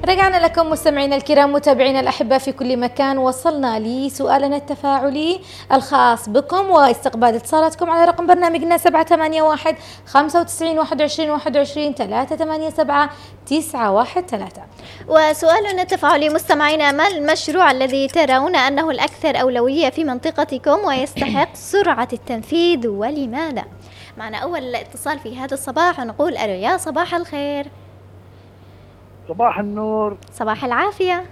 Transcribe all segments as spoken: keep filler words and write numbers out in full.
رجعنا لكم مستمعينا الكرام متابعينا الأحباء في كل مكان. وصلنا لسؤالنا التفاعلي الخاص بكم واستقبال اتصالاتكم على رقم برنامجنا سبعة ثمانية واحد خمسة وتسعين واحد وعشرين واحد وعشرين ثلاثة ثمانية سبعة تسعة واحد ثلاثة. وسؤالنا التفاعلي مستمعينا: ما المشروع الذي ترون أنه الأكثر أولوية في منطقتكم ويستحق سرعة التنفيذ ولماذا؟ معنا أول اتصال في هذا الصباح ونقول ألو، يا صباح الخير. صباح النور. صباح العافية.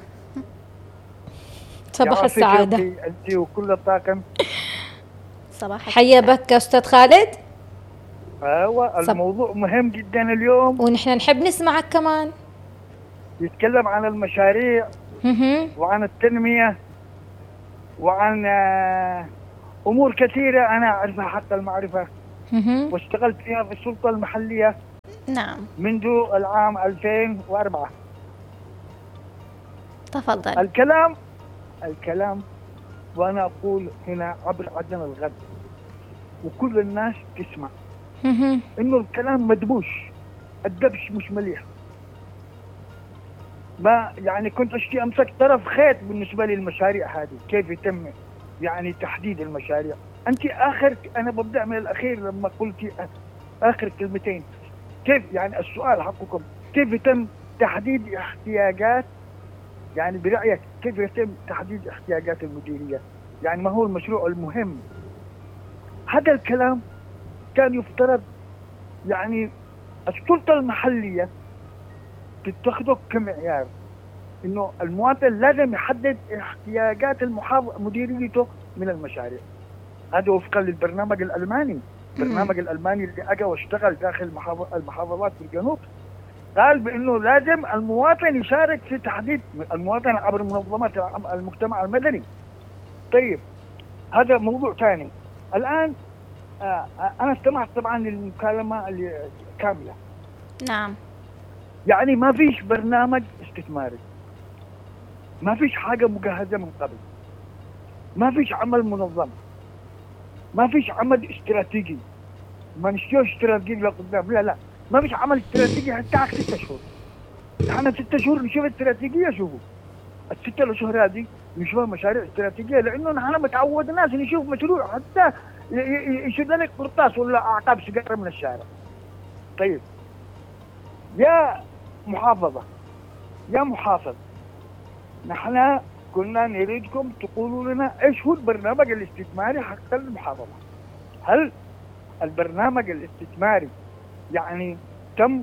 صباح السعادة أنت وكل الطاقم. صباح حيا بك أستاذ خالد. أيوة، الموضوع مهم جدا اليوم ونحن نحب نسمعك كمان. يتكلم عن المشاريع وعن التنمية وعن أمور كثيرة أنا أعرفها حتى المعرفة واشتغلت فيها في السلطة المحلية. نعم. منذ العام ألفين وأربعة. تفضل. الكلام الكلام وأنا أقول هنا عبر عدن الغد وكل الناس تسمع إنه الكلام مدبوش، الدبش مش مليح. ما يعني كنت أشتي أمسك طرف خيط بالنسبة للمشاريع هذه، كيف يتم يعني تحديد المشاريع. أنت آخر، أنا ببدأ من الأخير لما قلتي آخر كلمتين، كيف يعني السؤال حقكم كيف يتم تحديد احتياجات، يعني برأيك كيف يتم تحديد احتياجات المديرية؟ يعني ما هو المشروع المهم؟ هذا الكلام كان يفترض يعني السلطة المحلية تتخذه كمعيار، انه المواطن لازم يحدد احتياجات المحافظ مديريته من المشاريع. هذا وفقا للبرنامج الألماني. البرنامج الألماني اللي أجا واشتغل داخل المحافظات في الجنوب قال بأنه لازم المواطن يشارك في تحديد، المواطن عبر منظمات المجتمع المدني. طيب هذا موضوع ثاني. الآن آه أنا استمعت طبعا للمكالمة كاملة. نعم. يعني ما فيش برنامج استثماري، ما فيش حاجة مجهزة من قبل، ما فيش عمل منظم، ما فيش عمل استراتيجي، ما نشتوش استراتيجي لقدام، لا لا ما فيش عمل استراتيجي حتى على ستة شهور. احنا ستة شهور نشوف استراتيجية. شوفوا الستة شهور هذه نشوف مشاريع استراتيجية، لأنه نحن متعود الناس نشوف مشروع حتى يشد لك قرطاس ولا أعقاب سيجارة من الشارع. طيب يا محافظة يا محافظ، نحن كنا نريدكم تقولوا لنا ايش هو البرنامج الاستثماري حق المحافظة. هل البرنامج الاستثماري يعني تم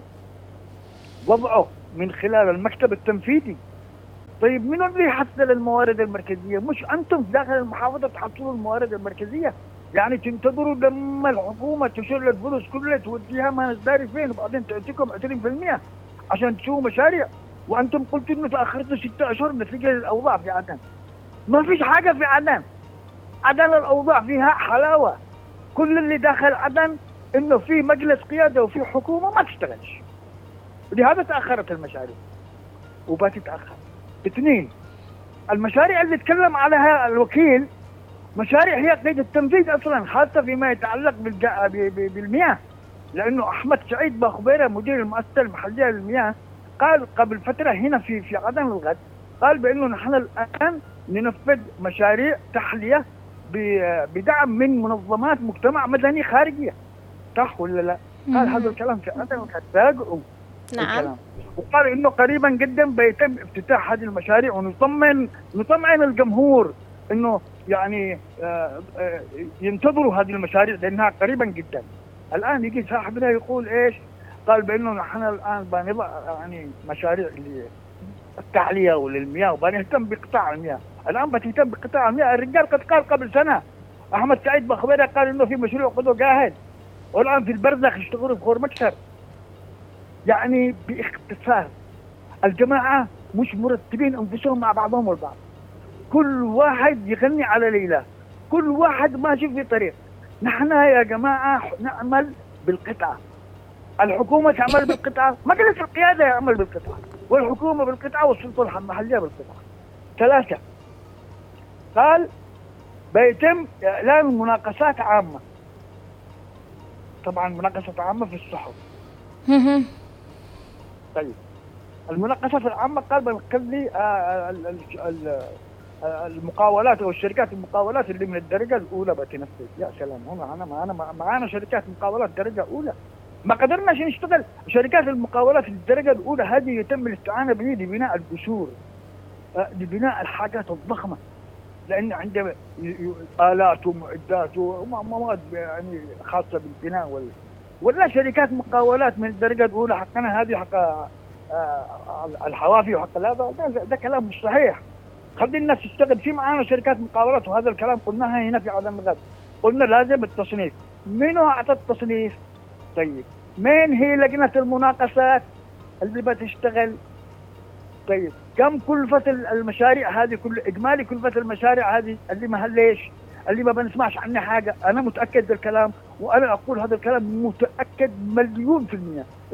وضعه من خلال المكتب التنفيذي؟ طيب من اللي يحصل الموارد المركزية؟ مش أنتم داخل المحافظة تحصلوا الموارد المركزية؟ يعني تنتظروا لما الحكومة تشيل الفلوس كلها توديها ما نداري فين وبعدين تعطيكم عشرين بالمئة عشان تسووا مشاريع، وأنتم قلتوا إنه تأخرتوا ستة أشهر نتيجة للأوضاع في عدن. ما فيش حاجة في عدن. عدن الأوضاع فيها حلاوة. كل اللي داخل عدن إنه في مجلس قيادة وفي حكومة ما تشتغلش، لهذا تأخرت المشاريع وبتتأخر. اثنين، المشاريع اللي تكلم عليها الوكيل مشاريع هي قيد التنفيذ أصلا، خاصة فيما يتعلق بالمياه، لأنه أحمد سعيد باخبيرة مدير المؤسسة المحلية للمياه قال قبل فترة هنا في في عدن الغد، قال بأنه نحن الآن ننفذ مشاريع تحلية بدعم من منظمات مجتمع مدني خارجية. صح ولا لا؟ قال هذا الكلام في عدن الغد. نعم. وقال إنه قريبا جدا بيتم افتتاح هذه المشاريع، ونطمن نطمئن الجمهور إنه يعني آه آه ينتظروا هذه المشاريع لأنها قريبا جدا. الآن يجي صاحبنا يقول إيش؟ قال بأنه نحن الآن بنضع يعني مشاريع للتحلية وللمياه وبنهتم بقطاع المياه. الآن بتهتم بقطاع المياه. الرجال قد قال قبل سنة أحمد سعيد بخبيرة قال إنه في مشروع قدو جاهز، والآن في البرزخ يشتغلوا في خور مكسر. يعني باختصار الجماعة مش مرتبين أنفسهم مع بعضهم البعض، كل واحد يغني على ليلة، كل واحد ماشي في طريق. نحن يا جماعة نعمل بالقطعة، الحكومة تعمل بالقطعة، مجلس القيادة يعمل بالقطعة، والحكومة بالقطعة والسلطة المحلية بالقطعة. ثلاثة، قال بيتم إعلان مناقصات عامة. طبعا مناقصة عامة في الصحف. طيب المناقصات العامة قال بنخلي آه، ال- ال- ال- آه، المقاولات او الشركات المقاولات اللي من الدرجة الأولى بتنفذ. يا سلام، هنا أنا معانا معانا شركات مقاولات درجة أولى، ما قدرناش نشتغل. شركات المقاولات الدرجة الأولى هذه يتم الاستعانة به لبناء الجسور، آه، لبناء الحاجات الضخمة، لأن عندما ي- ي- آلات ومعدات ومواد يعني خاصة بالبناء وال... ولا شركات مقاولات من الدرجة الأولى حقنا هذه حق آه، الحوافي وحق لا، ده, ده, ده كلام مش صحيح. خلي الناس تشتغل. في معانا شركات مقاولات وهذا الكلام قلناها هنا في عدم الغد، قلنا لازم التصنيف. مين هو أعطى التصنيف؟ طيب مين هي لجنة المناقصات اللي بتشتغل؟ طيب كم كلفة المشاريع هذه، كل إجمالي كلفة المشاريع هذه اللي ما هليش، اللي ما بنسمعش عنها حاجة. أنا متأكد بالكلام، وأنا أقول هذا الكلام متأكد مليون في المية.